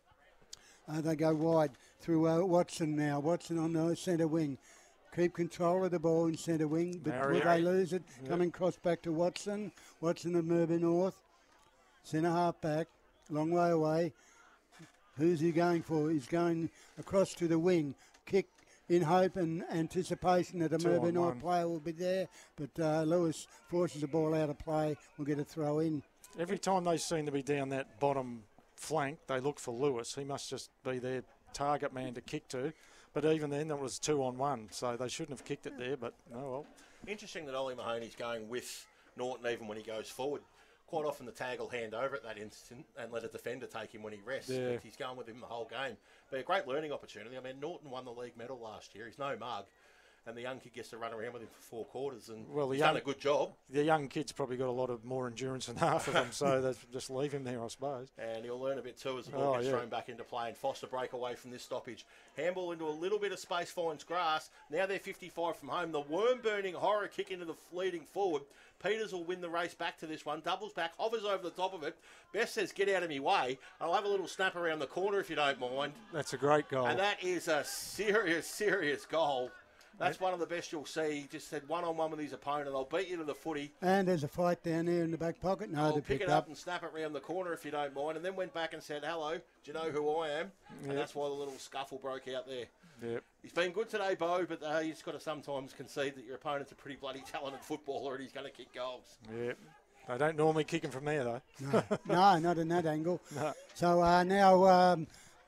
They go wide through Watson now. Watson on the centre wing. Keep control of the ball in centre wing, but will they lose it? Yep. Coming cross back to Watson. Watson of Merba North. Centre half back. Long way away. Who's he going for? He's going across to the wing. Kick in hope and anticipation that a Merba North player will be there, but Lewis forces the ball out of play. We'll get a throw in. Every time they seem to be down that bottom flank, they look for Lewis. He must just be their target man to kick to. But even then, it was 2-on-1, so they shouldn't have kicked it there, but oh well. Interesting that Ollie Mahoney's going with Norton even when he goes forward. Quite often the tag will hand over at that instant and let a defender take him when he rests. Yeah. But he's going with him the whole game. But a great learning opportunity. I mean, Norton won the league medal last year. He's no mug. And the young kid gets to run around with him for 4 quarters, and he's done a good job. The young kid's probably got a lot of more endurance than half of them, so they just leave him there, I suppose. And he'll learn a bit too as the ball gets thrown back into play. And Foster break away from this stoppage. Handball into a little bit of space, finds grass. Now they're 55 from home. The worm-burning horror kick into the leading forward. Peters will win the race back to this one. Doubles back, hovers over the top of it. Best says, get out of me way. I'll have a little snap around the corner if you don't mind. That's a great goal. And that is a serious, serious goal. That's one of the best you'll see. He just said one-on-one with his opponent. I'll beat you to the footy. And there's a fight down there in the back pocket. No, I'll pick it up and snap it round the corner if you don't mind. And then went back and said, hello, do you know who I am? Yep. And that's why the little scuffle broke out there. Yep. He's been good today, Bo, but you just got to sometimes concede that your opponent's a pretty bloody talented footballer and he's going to kick goals. Yep. They don't normally kick him from there, though. No, not in that angle. No. So now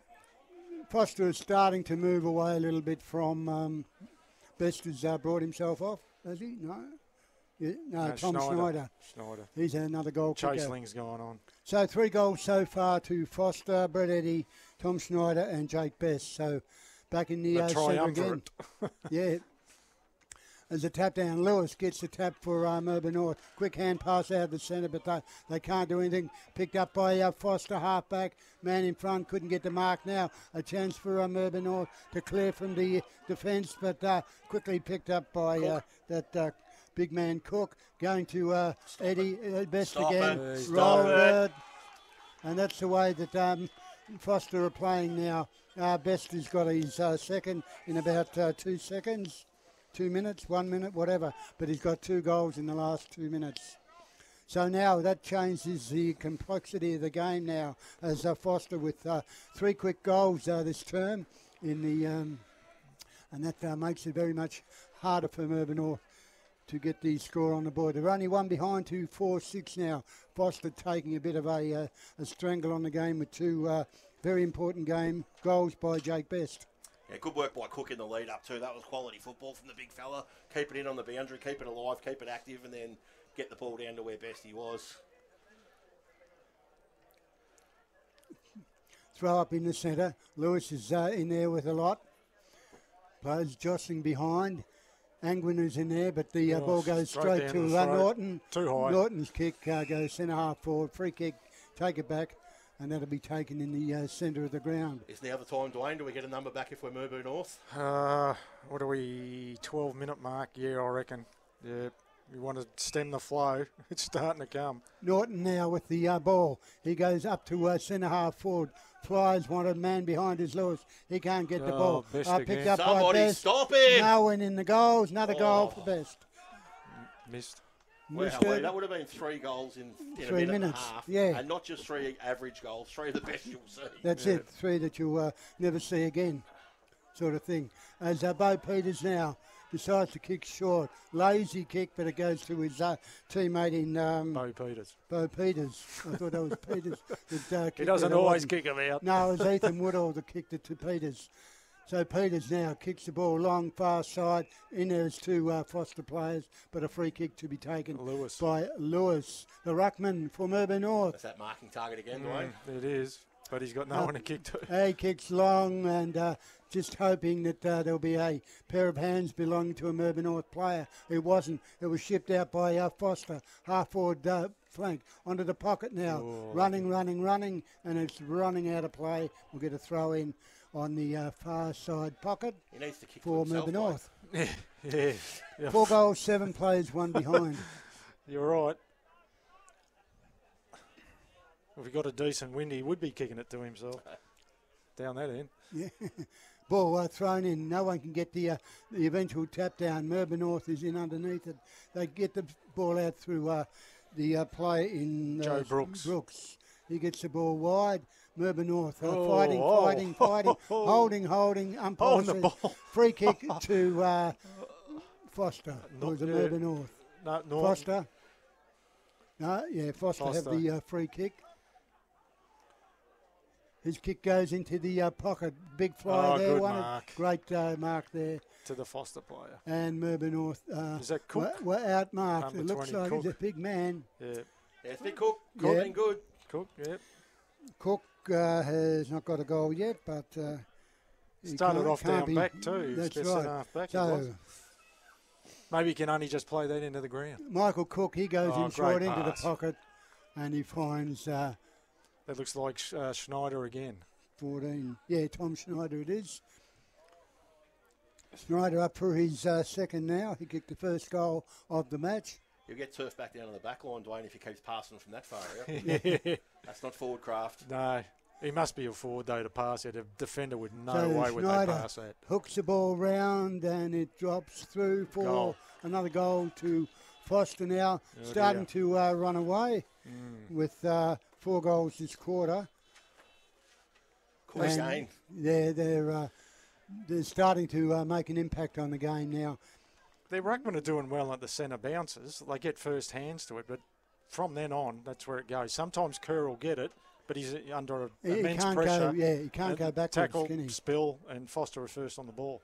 Foster is starting to move away a little bit from... Best has brought himself off, has he? No? Yeah, no, Tom Schneider. He's another goal kicker. Chaseling's going on. So 3 goals so far to Foster, Brett Eddy, Tom Schneider and Jake Best. So back in the centre again. Yeah. As a tap down, Lewis gets the tap for Merba North. Quick hand pass out of the centre, but they can't do anything. Picked up by Foster, halfback. Man in front, couldn't get the mark now. A chance for Merba North to clear from the defence, but quickly picked up by that big man Cook. Going to Eddie, Best Stop again. Roll, and that's the way that Foster are playing now. Best has got his second in about 2 seconds. 2 minutes, 1 minute, whatever. But he's got 2 goals in the last 2 minutes. So now that changes the complexity of the game now as Foster with 3 quick goals this term in the, and that makes it very much harder for Merba North to get the score on the board. They're only one behind 4-6 now. Foster taking a bit of a strangle on the game with 2 very important goals by Jake Best. Yeah, good work by Cook in the lead up too. That was quality football from the big fella. Keep it in on the boundary, keep it alive, keep it active, and then get the ball down to where Best he was. Throw up in the centre. Lewis is in there with a lot. Players jostling behind. Angwin is in there, but the ball goes straight to Norton. Too high. Norton's kick goes centre half forward. Free kick, take it back. And that'll be taken in the centre of the ground. Is now the time, Dwayne? Do we get a number back if we're Merba North? What are we, 12-minute mark? Yeah, I reckon. Yeah, we want to stem the flow. It's starting to come. Norton now with the ball. He goes up to centre half forward. Flies one of the man behind his Lewis. He can't get the ball. Picked Somebody up by Best. Stop him! No one in the goals. Another goal for Best. Missed. Well, that would have been 3 goals in 3 a minute minutes. And a half. Yeah. And not just 3 average goals, 3 of the best you'll see. That's it. 3 that you'll never see again. sort of thing. As Bo Peters now decides to kick short. Lazy kick, but it goes to his teammate in... Bo Peters. Bo Peters. I thought that was Peters. He doesn't always kick him out. No, it was Ethan Woodall that kicked it to Peters. So Peters now kicks the ball long, far side. In there's two Foster players, but a free kick to be taken by Lewis, the ruckman from Melbourne North. That's that marking target again, Dwayne. It is, but he's got no one to kick to. He kicks long and just hoping that there'll be a pair of hands belonging to a Melbourne North player. It wasn't. It was shipped out by Foster, half-forward flank, onto the pocket now. Running, and it's running out of play. We'll get a throw in on the far side pocket he needs to kick for himself, Melbourne North. Yeah. 4 goals, 7 players, 1 behind. You're right. If he got a decent wind, he would be kicking it to himself. Down that end. Yeah. Ball thrown in. No one can get the eventual tap down. Melbourne North is in underneath it. They get the ball out through the play in Joe Brooks. He gets the ball wide. Melbourne North fighting, holding. Umpire the ball. Free kick to Foster. It was a Melbourne North. No, Foster. No, yeah, Foster have the free kick. His kick goes into the pocket. Big fly there. Good mark. Great mark there. To the Foster player. And Melbourne North is that Cook? Were outmarked. Number It looks 20, like Cook. he's a big man. Yeah. It's big Cook. Cook been good. Cook, yep. Cook has not got a goal yet, but started off down back too. That's best right. Half back So maybe he can only just play that into the ground. Michael Cook, he goes in short great into the pass. pocket, and he finds That looks like Schneider again. 14. Yeah, Tom Schneider it is. Schneider up for his second now. He kicked the first goal of the match. You'll get turf back down on the back line, Dwayne, if he keeps passing from that far out. That's not forward craft. No, he must be a forward though to pass it. A defender would no So way would they Schneider pass that. hooks the ball round and it drops through for Goal. another goal to Foster now, starting to run away with 4 goals this quarter. Cool game. They're starting to make an impact on the game now. Their ruckmen are doing well at the centre bounces. They get first hands to it, but from then on, that's where it goes. Sometimes Kerr will get it, but he's under immense pressure. He can't go backwards, Tackle, can he? spill, and Foster is first on the ball.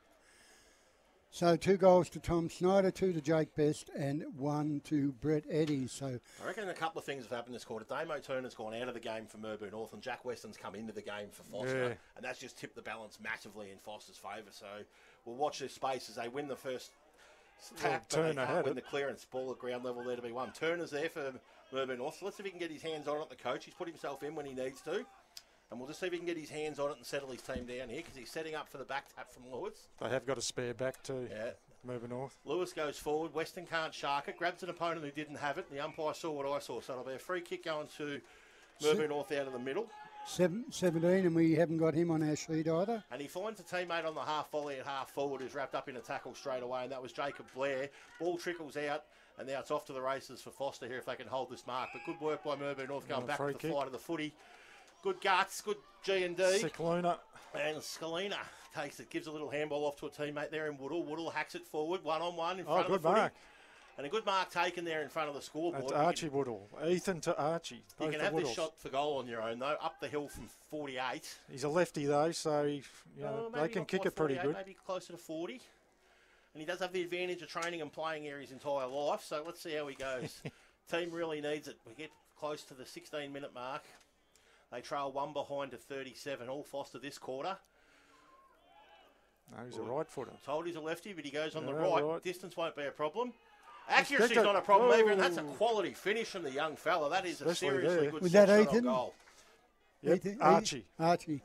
So 2 goals to Tom Schneider, 2 to Jake Best, and 1 to Brett Eddy. So I reckon a couple of things have happened this quarter. Damo Turner's gone out of the game for Melbourne North, and Jack Weston's come into the game for Foster, and that's just tipped the balance massively in Foster's favour. So we'll watch this space as they win the first tap, but they can't win the clearance ball at ground level there to be won. Turner's there for Melbourne North, so let's see if he can get his hands on it. The coach, he's put himself in when he needs to, and we'll just see if he can get his hands on it and settle his team down here, because he's setting up for the back tap from Lewis. They have got a spare back too. Yeah. Melbourne North. Lewis goes forward. Weston can't shark it. Grabs an opponent who didn't have it. The umpire saw what I saw, so it'll be a free kick going to Melbourne North out of the middle. 17, and we haven't got him on our sheet either. And he finds a teammate on the half volley and half forward who's wrapped up in a tackle straight away, and that was Jacob Blair. Ball trickles out, and now it's off to the races for Foster here if they can hold this mark. But good work by Melbourne North going back to the flight of the footy. Good guts, good G&D. Scalina. And Scalina takes it, gives a little handball off to a teammate there in Woodall. Woodall hacks it forward, 1-on-1 in front of the footy. Mark. And a good mark taken there in front of the scoreboard. That's Archie Woodall. Ethan to Archie. You can have this shot for goal on your own, though, up the hill from 48. He's a lefty, though, so they can kick it pretty good. Maybe closer to 40. And he does have the advantage of training and playing here his entire life, so let's see how he goes. Team really needs it. We get close to the 16-minute mark. They trail 1 behind to 37, all Foster this quarter. No, he's a right footer. Told he's a lefty, but he goes on the right. Distance won't be a problem. Accuracy's Let's not a problem either, and that's a quality finish from the young fella. That is a seriously good Was that shot Ethan? goal. Yep. Ethan? Archie. 18.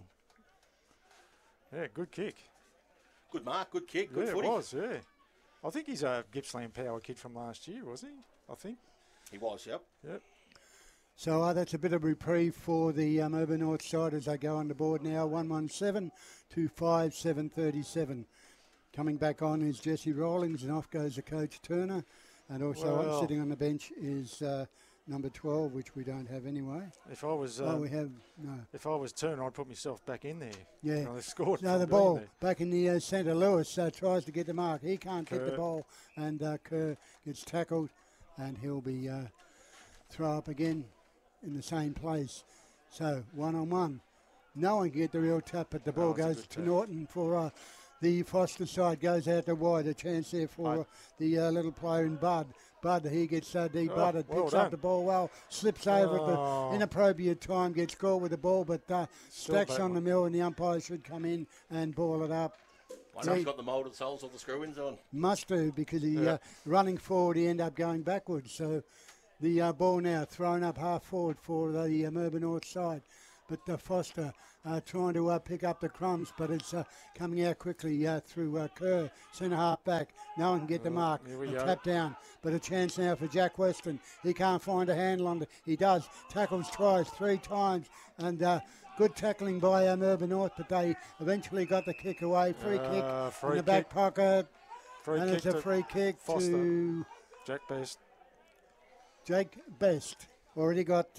Yeah, good kick. Good mark, good kick, good footy. It was, yeah. I think he's a Gippsland Power kid from last year, was he? I think. He was, yep. Yep. So that's a bit of reprieve for the Melbourne North side as they go on the board now. 117 to 5737. Coming back on is Jesse Rawlings, and off goes the coach Turner. And also sitting on the bench is number 12, which we don't have anyway. If I was, we have no. If I was Turner, I'd put myself back in there. Yeah. They scored. No, the ball back in the centre. Lewis tries to get the mark. He can't get the ball, and Kerr gets tackled, and he'll be throw up again in the same place. So 1-on-1. No one can get the real tap, but the ball goes to Norton for the Foster side. Goes out to wide. A chance there for the little player in Bud. Bud, he gets debutted, picks up the ball well, slips over at the inappropriate time, gets caught with the ball, but stacks on the mill, and the umpire should come in and ball it up. Wonder if he's got the moulded soles or the screw-ins on. Must do, because he running forward, he end up going backwards. So the ball now thrown up half forward for the Merber North side. But Foster trying to pick up the crumbs, but it's coming out quickly through Kerr, centre half back. No one can get the mark. Tap down, but a chance now for Jack Weston. He can't find a handle on it. He does. Tackles twice, 3 times, and good tackling by Merber North, but they eventually got the kick away. Free kick in the back pocket, and it's a free kick Foster. to Jack Best. Jake Best. Already got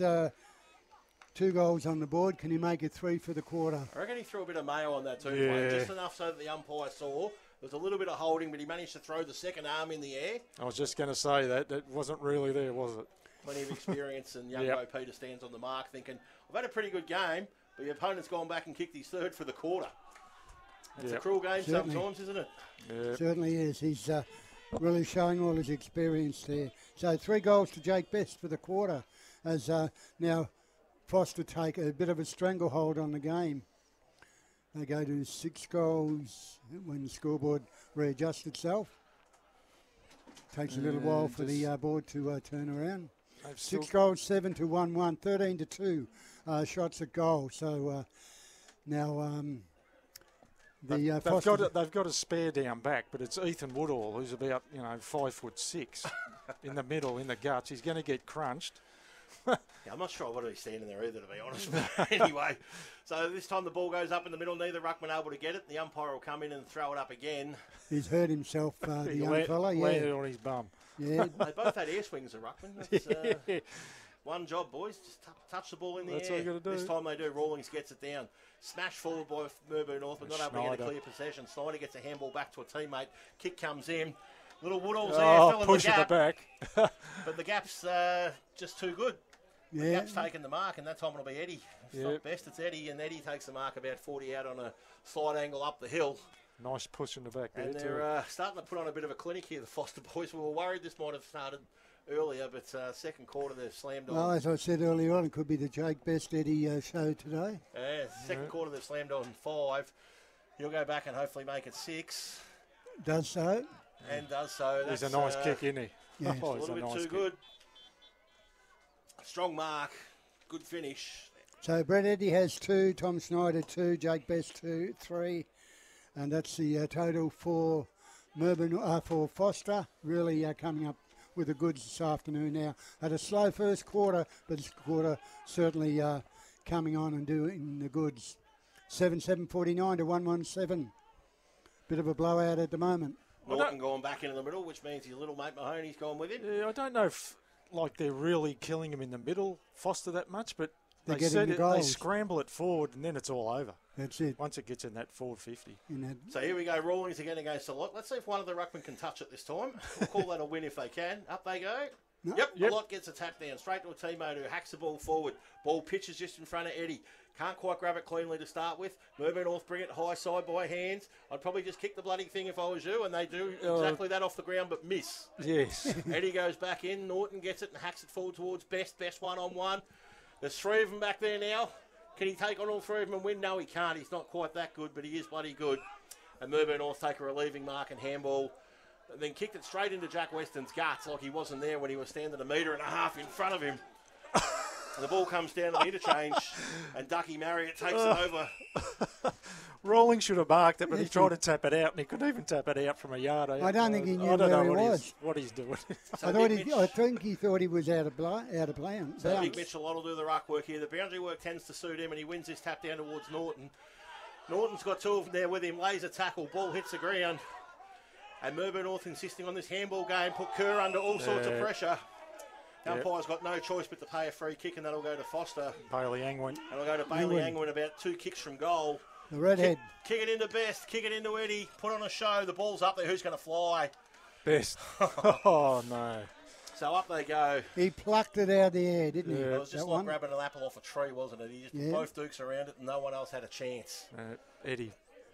2 goals on the board. Can he make it 3 for the quarter? I reckon he threw a bit of mayo on that too, Wayne, just enough so that the umpire saw. There was a little bit of holding, but he managed to throw the second arm in the air. I was just going to say that wasn't really there, was it? Plenty of experience, and young Bo Peter stands on the mark thinking, I've had a pretty good game, but your opponent's gone back and kicked his 3rd for the quarter. It's a cruel game sometimes, isn't it? Yeah. Certainly is. He's really showing all his experience there. So 3 goals to Jake Best for the quarter, as now Foster take a bit of a stranglehold on the game. They go to 6 goals when the scoreboard readjusts itself. Takes a little while for the board to turn around. 6 goals, 7 to 1-1, 13 to 2 shots at goal. So now they've got a spare down back, but it's Ethan Woodall, who's about 5'6", in the middle, in the guts. He's going to get crunched. I'm not sure I want to be standing there either, to be honest. But anyway, so this time the ball goes up in the middle. Neither ruckman able to get it. The umpire will come in and throw it up again. He's hurt himself, the young fella. Landed on his bum. Yeah. They both had air swings, the ruckman. That's, one job, boys. Just touch the ball in the air. That's all you got to do. This time they do. Rawlings gets it down. Smash forward by Merber North, but not able to get a clear possession. Snyder gets a handball back to a teammate. Kick comes in. Little Woodall's there, filling push the gap. at the back. But the gap's just too good. The gap's taken the mark, and that time it'll be Eddie. It's not Best, it's Eddie, and Eddie takes the mark about 40 out on a slight angle up the hill. Nice push in the back there, and they're starting to put on a bit of a clinic here, the Foster boys. We were worried this might have started earlier, but second quarter they've slammed on. Well, as I said earlier on, it could be the Jake Best Eddie show today. Yeah, second quarter they've slammed on 5. He'll go back and hopefully make it 6. Does so. And does so. He's a nice kick, isn't he? Yeah. A little bit too good. Strong mark. Good finish. So Brett Eddie has 2, Tom Snyder 2, Jake Best 2, 3. And that's the total for for Foster. Really coming up with the goods this afternoon now. Had a slow first quarter, but this quarter certainly coming on and doing the goods. 7-7-49 to 1-1-7. Bit of a blowout at the moment. Norton going back into the middle, which means his little mate Mahoney's gone with him. Yeah, I don't know if they're really killing him in the middle, Foster, that much, but they scramble it forward and then it's all over. That's it. Once it gets in that forward 50. So here we go, Rawlings again against the lot. Let's see if one of the ruckmen can touch it this time. We'll call that a win if they can. Up they go. No. Yep, the lot gets a tap down, straight to a teammate who hacks the ball forward. Ball pitches just in front of Eddie. Can't quite grab it cleanly to start with. Merber North bring it high side by hands. I'd probably just kick the bloody thing if I was you, and they do exactly that off the ground, but miss. Yes. Eddie goes back in. Norton gets it and hacks it forward towards Best. Best 1-on-1. There's 3 of them back there now. Can he take on all 3 of them and win? No, he can't. He's not quite that good, but he is bloody good. And Merber North take a relieving mark and handball. And then kicked it straight into Jack Weston's guts like he wasn't there when he was standing 1.5 metres in front of him. And the ball comes down to the interchange, and Ducky Marriott takes it over. Rawlings should have marked it, but he tried to tap it out, and he couldn't even tap it out from a yard. I don't think he knew where he was. What he's doing. I think he thought he was out of play. So Big Mitchell will do the ruck work here. The boundary work tends to suit him, and he wins this tap down towards Norton. Norton's got 2 of them there with him. Lays a tackle. Ball hits the ground. And Merber North insisting on this handball game. Put Kerr under all sorts of pressure. The umpire's got no choice but to pay a free kick, and that'll go to Foster. Bailey Angwin. And it'll go to Bailey Angwin, about 2 kicks from goal. The redhead. Kick it into Best, kick it into Eddie, put on a show. The ball's up there. Who's going to fly? Best. Oh, no. So up they go. He plucked it out of the air, didn't he? It was just like grabbing an apple off a tree, wasn't it? He just put both Dukes around it, and no one else had a chance. Eddie.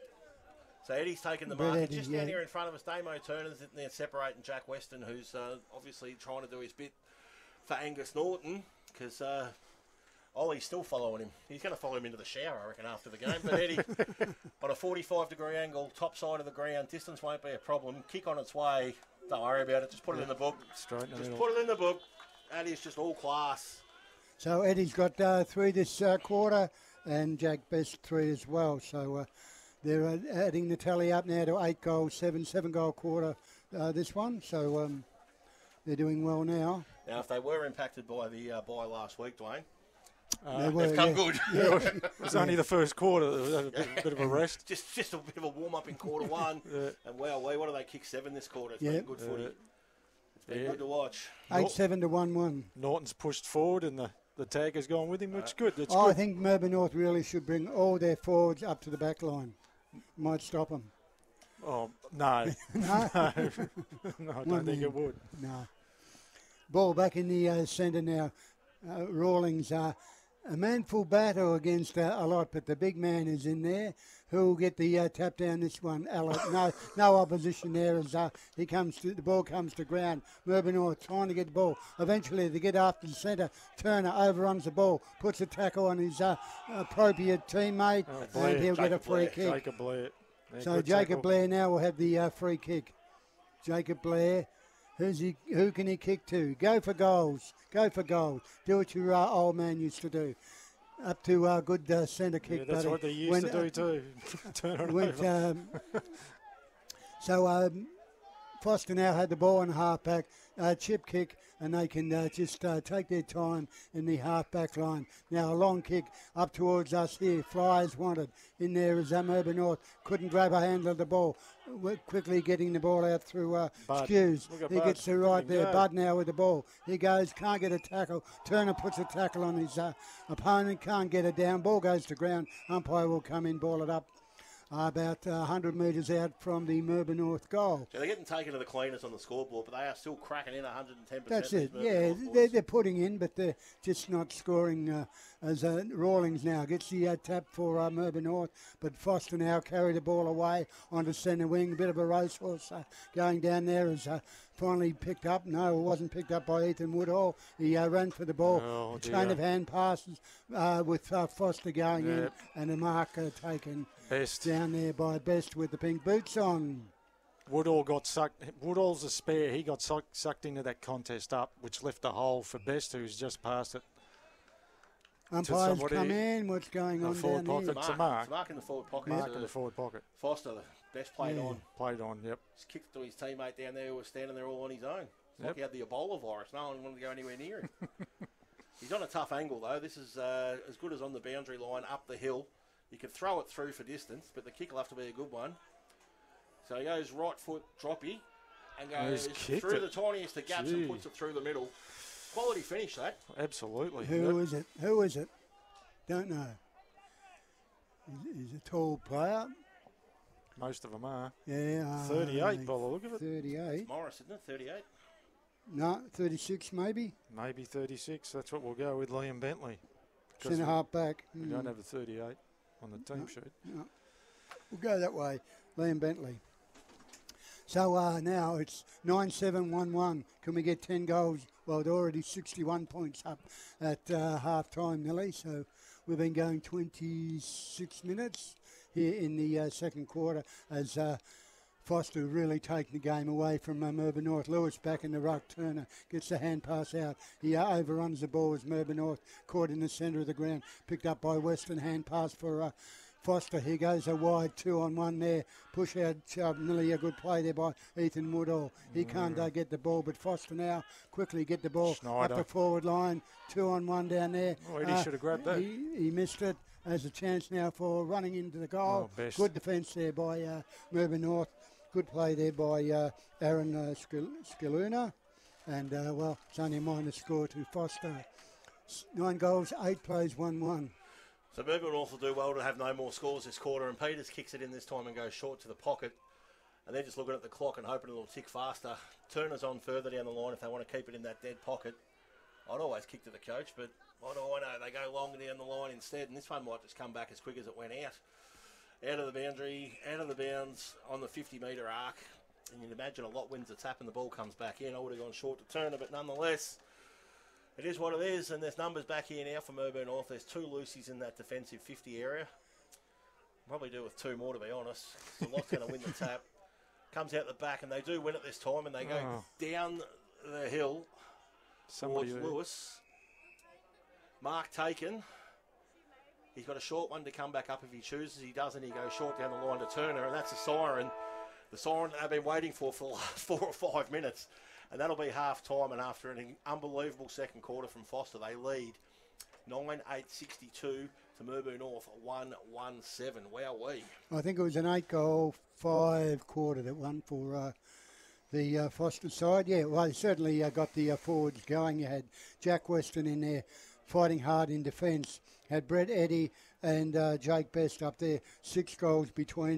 So Eddie's taking the mark. Just down here in front of us, Damo Turner's sitting there separating Jack Weston, who's obviously trying to do his bit for Angus Norton, because Ollie's still following him. He's going to follow him into the shower, I reckon, after the game. But Eddie, on a 45-degree angle, top side of the ground, distance won't be a problem. Kick on its way. Don't worry about it. Just put it in the book. Straight in the middle. Put it in the book. That is just all class. So Eddie's got 3 this quarter, and Jack Best 3 as well. So they're adding the tally up now to 8 goals, 7-goal quarter this one. So they're doing well now. Now, if they were impacted by the bye last week, Dwayne, they've come good. It was only the first quarter. There was a bit of a rest. just a bit of a warm-up in quarter one. And wow, what do they kick 7 this quarter? It's been good footy. It's been good to watch. 8-7 to 1-1. Norton's pushed forward and the tag has gone with him, which is good. It's I good. think Melbourne North really should bring all their forwards up to the back line. Might stop them. Oh, no. No? No, I don't think it would. No. Ball back in the centre now. Rawlings, a manful battle against a lot, but the big man is in there. Who will get the tap down this one? Allard. No opposition there as the ball comes to ground. Melbourne North trying to get the ball. Eventually they get after the centre. Turner overruns the ball, puts a tackle on his appropriate teammate, and he'll get a free kick. Jacob Blair. So Jacob Blair now will have the free kick. Jacob Blair. Who can he kick to? Go for goals. Go for goals. Do what your old man used to do. Up to a good centre kick. Yeah, that's what they used to do too. Turn it over. So Foster now had the ball in half-back, chip kick, and they can just take their time in the half-back line. Now a long kick up towards us here. Flyers wanted. In there is Melbourne North. Couldn't grab a handle of the ball. We're quickly getting the ball out through Skews. He gets to right there. Bud now with the ball. He goes, can't get a tackle. Turner puts a tackle on his opponent, can't get it down. Ball goes to ground. Umpire will come in, ball it up. About 100 metres out from the Melbourne North goal. So they're getting taken to the cleaners on the scoreboard, but they are still cracking in 110%. That's it. Yeah, they're putting in, but they're just not scoring as Rawlings now gets the tap for Melbourne North, but Foster now carry the ball away onto centre wing. A bit of a racehorse going down there as finally picked up. No, it wasn't picked up by Ethan Woodhall. He ran for the ball. Chain of hand passes with Foster going in, and a mark taken down there by Best with the pink boots on. Woodhall got sucked. Woodhall's a spare. He got sucked into that contest up, which left a hole for Best, who's just passed it. Umpires come in. What's going on down pocket. here? It's a mark. Mark in the forward pocket. Mark in the forward pocket. Foster, the best played on. Played on, yep. Just kicked to his teammate down there who was standing there all on his own. It's like he had the Ebola virus. No one wanted to go anywhere near him. He's on a tough angle, though. This is as good as on the boundary line up the hill. You can throw it through for distance, but the kick will have to be a good one. So he goes right foot droppy and goes through the tiniest of gaps and puts it through the middle. Quality finish, that. Absolutely. Who is it? Who is it? Don't know. He's a tall player. Most of them are. Yeah. 38 by the look of it. 38. It's Morris, isn't it? 38? No, 36 maybe. Maybe 36. That's what we'll go with, Liam Bentley. Centre half back. We don't have a 38 on the team sheet. No. We'll go that way. Liam Bentley. So now it's 9-7-1-1. Can we get 10 goals? Well, they're already 61 points up at half-time, Nelly. So we've been going 26 minutes here in the second quarter as Foster really taking the game away from Melbourne North. Lewis back in the ruck. Turner gets the hand pass out. He overruns the ball as Melbourne North caught in the centre of the ground. Picked up by Western. Hand pass for Foster. He goes a wide 2-on-1 there. Push out shove. Nearly a good play there by Ethan Woodall. He can't get the ball, but Foster now quickly get the ball up the forward line. 2-on-1 down there. Oh, Eddie should have grabbed that. He missed it. Has a chance now for running into the goal. Good defence there by Melbourne North. Good play there by Aaron Scaluna. And, well, it's only a minor score to Foster. 9 goals, 8 plays, 1-1. So Melbourne North will do well to have no more scores this quarter, and Peters kicks it in this time and goes short to the pocket. And they're just looking at the clock and hoping it'll tick faster. Turner's on further down the line if they want to keep it in that dead pocket. I'd always kick to the coach, but what do I know? They go longer down the line instead, and this one might just come back as quick as it went out. Out of the boundary, out of the bounds on the 50-metre arc. And you'd imagine a lot wins the tap and the ball comes back in. I would have gone short to Turner, but nonetheless, it is what it is, and there's numbers back here now for Melbourne North. There's 2 Lucy's in that defensive 50 area. Probably do with 2 more, to be honest. So Lott's going to win the tap. Comes out the back, and they do win it this time, and they go down the hill towards Lewis. Mark taken. He's got a short one to come back up if he chooses. He doesn't. He goes short down the line to Turner, and that's a siren. The siren they've been waiting for the last 4 or 5 minutes. And that'll be half-time, and after an unbelievable second quarter from Foster, they lead 9-8-62 to Melbourne North 1-1-7. Wowee. I think it was an 8-goal, 5-quarter that won for the Foster side. Yeah, well, they certainly got the forwards going. You had Jack Weston in there fighting hard in defence. Had Brett Eddy and Jake Best up there, 6 goals between